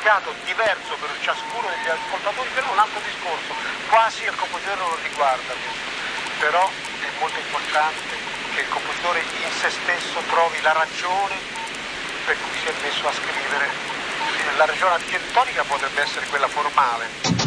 significato diverso per ciascuno degli ascoltatori, per un altro discorso, quasi il compositore non lo riguarda questo, però è molto importante che il compositore in se stesso trovi la ragione per cui si è messo a scrivere. La ragione architettonica potrebbe essere quella formale.